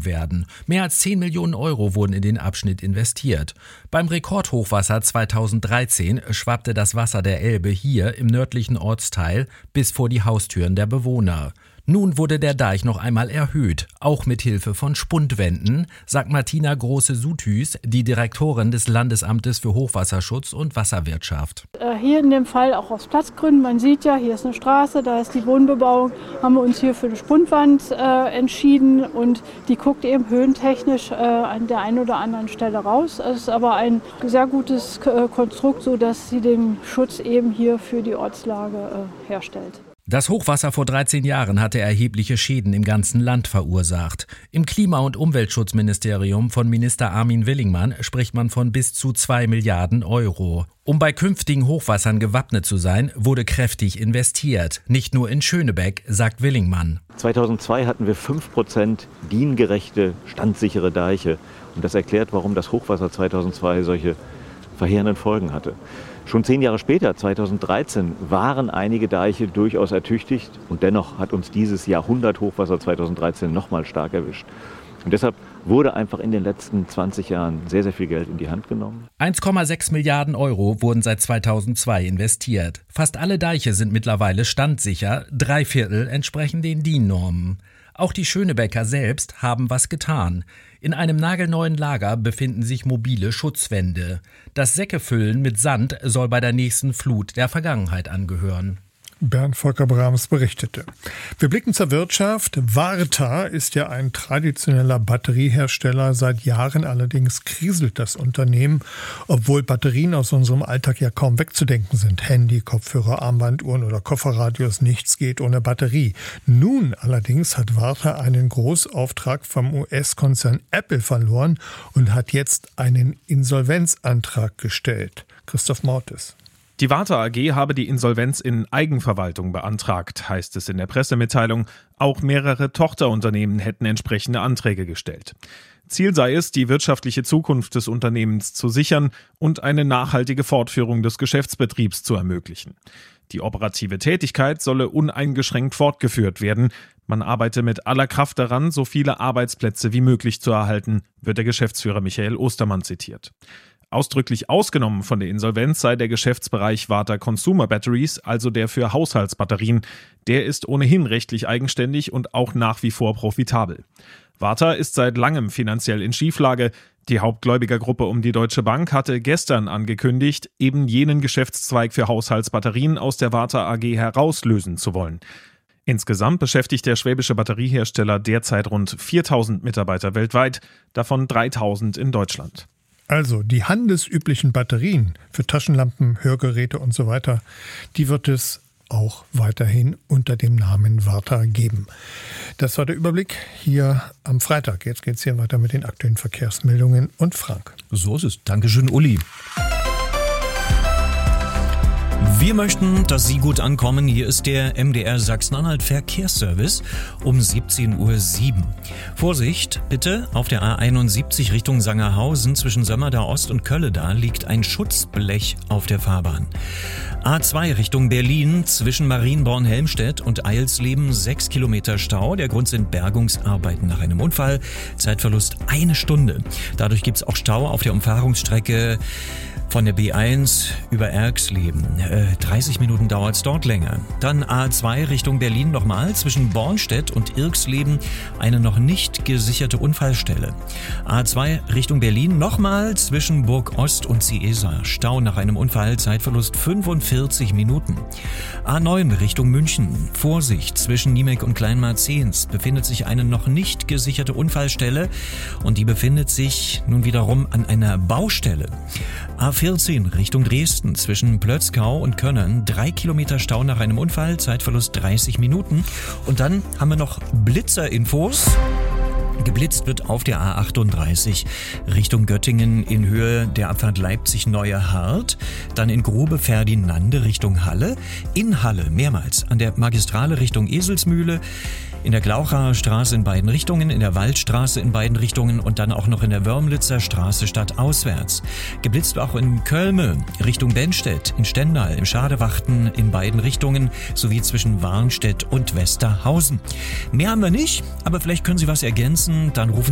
betrieben werden. Mehr als 10 Millionen Euro wurden in den Abschnitt investiert. Beim Rekordhochwasser 2013 schwappte das Wasser der Elbe hier im nördlichen Ortsteil bis vor die Haustüren der Bewohner. Nun wurde der Deich noch einmal erhöht, auch mit Hilfe von Spundwänden, sagt Martina Große-Suthüs, die Direktorin des Landesamtes für Hochwasserschutz und Wasserwirtschaft. Hier in dem Fall auch aus Platzgründen, man sieht ja, hier ist eine Straße, da ist die Wohnbebauung, haben wir uns hier für eine Spundwand entschieden und die guckt eben höhentechnisch an der einen oder anderen Stelle raus. Es ist aber ein sehr gutes Konstrukt, sodass sie den Schutz eben hier für die Ortslage herstellt. Das Hochwasser vor 13 Jahren hatte erhebliche Schäden im ganzen Land verursacht. Im Klima- und Umweltschutzministerium von Minister Armin Willingmann spricht man von bis zu 2 Milliarden Euro. Um bei künftigen Hochwassern gewappnet zu sein, wurde kräftig investiert. Nicht nur in Schönebeck, sagt Willingmann. 2002 hatten wir 5% DIN-gerechte, standsichere Deiche. Und das erklärt, warum das Hochwasser 2002 solche verheerenden Folgen hatte. Schon 10 Jahre später, 2013, waren einige Deiche durchaus ertüchtigt und dennoch hat uns dieses Jahrhundert-Hochwasser 2013 nochmal stark erwischt. Und deshalb wurde einfach in den letzten 20 Jahren sehr, sehr viel Geld in die Hand genommen. 1,6 Milliarden Euro wurden seit 2002 investiert. Fast alle Deiche sind mittlerweile standsicher, 3/4 entsprechen den DIN-Normen. Auch die Schönebecker selbst haben was getan. In einem nagelneuen Lager befinden sich mobile Schutzwände. Das Säckefüllen mit Sand soll bei der nächsten Flut der Vergangenheit angehören. Bernd Volker Brahms berichtete. Wir blicken zur Wirtschaft. Varta ist ja ein traditioneller Batteriehersteller. Seit Jahren allerdings kriselt das Unternehmen, obwohl Batterien aus unserem Alltag ja kaum wegzudenken sind. Handy, Kopfhörer, Armbanduhren oder Kofferradios, nichts geht ohne Batterie. Nun allerdings hat Varta einen Großauftrag vom US-Konzern Apple verloren und hat jetzt einen Insolvenzantrag gestellt. Christoph Mautes. Die Varta AG habe die Insolvenz in Eigenverwaltung beantragt, heißt es in der Pressemitteilung. Auch mehrere Tochterunternehmen hätten entsprechende Anträge gestellt. Ziel sei es, die wirtschaftliche Zukunft des Unternehmens zu sichern und eine nachhaltige Fortführung des Geschäftsbetriebs zu ermöglichen. Die operative Tätigkeit solle uneingeschränkt fortgeführt werden. Man arbeite mit aller Kraft daran, so viele Arbeitsplätze wie möglich zu erhalten, wird der Geschäftsführer Michael Ostermann zitiert. Ausdrücklich ausgenommen von der Insolvenz sei der Geschäftsbereich Varta Consumer Batteries, also der für Haushaltsbatterien. Der ist ohnehin rechtlich eigenständig und auch nach wie vor profitabel. Varta ist seit langem finanziell in Schieflage. Die Hauptgläubigergruppe um die Deutsche Bank hatte gestern angekündigt, eben jenen Geschäftszweig für Haushaltsbatterien aus der Varta AG herauslösen zu wollen. Insgesamt beschäftigt der schwäbische Batteriehersteller derzeit rund 4.000 Mitarbeiter weltweit, davon 3.000 in Deutschland. Also die handelsüblichen Batterien für Taschenlampen, Hörgeräte und so weiter, die wird es auch weiterhin unter dem Namen Varta geben. Das war der Überblick hier am Freitag. Jetzt geht es hier weiter mit den aktuellen Verkehrsmeldungen und Frank. So ist es. Dankeschön, Uli. Wir möchten, dass Sie gut ankommen. Hier ist der MDR Sachsen-Anhalt Verkehrsservice um 17:07 Uhr. Vorsicht, bitte, auf der A71 Richtung Sangerhausen zwischen Sömmerda Ost und Kölleda liegt ein Schutzblech auf der Fahrbahn. A2 Richtung Berlin zwischen Marienborn-Helmstedt und Eilsleben 6 Kilometer Stau. Der Grund sind Bergungsarbeiten nach einem Unfall. Zeitverlust 1 Stunde. Dadurch gibt es auch Stau auf der Umfahrungsstrecke von der B1 über Erxleben. 30 Minuten dauert es dort länger. Dann A2 Richtung Berlin nochmal zwischen Bornstedt und Irxleben eine noch nicht gesicherte Unfallstelle. A2 Richtung Berlin nochmal zwischen Burg Ost und Ciesa. Stau nach einem Unfall, Zeitverlust 45 Minuten. A9 Richtung München. Vorsicht, zwischen Niemek und Kleinmarzehns befindet sich eine noch nicht gesicherte Unfallstelle und die befindet sich nun wiederum an einer Baustelle. A14 Richtung Dresden zwischen Plötzkau und Könnern 3 Kilometer Stau nach einem Unfall, Zeitverlust 30 Minuten. Und dann haben wir noch Blitzerinfos. Geblitzt wird auf der A38 Richtung Göttingen in Höhe der Abfahrt Leipzig-Neue Hart, dann in Grube Ferdinande Richtung Halle, in Halle mehrmals an der Magistrale Richtung Eselsmühle, in der Glauchaer Straße in beiden Richtungen, in der Waldstraße in beiden Richtungen und dann auch noch in der Wörmlitzer Straße stadtauswärts. Geblitzt auch in Kölme Richtung Benstedt, in Stendal, im Schadewachten in beiden Richtungen sowie zwischen Warnstedt und Westerhausen. Mehr haben wir nicht, aber vielleicht können Sie was ergänzen, dann rufen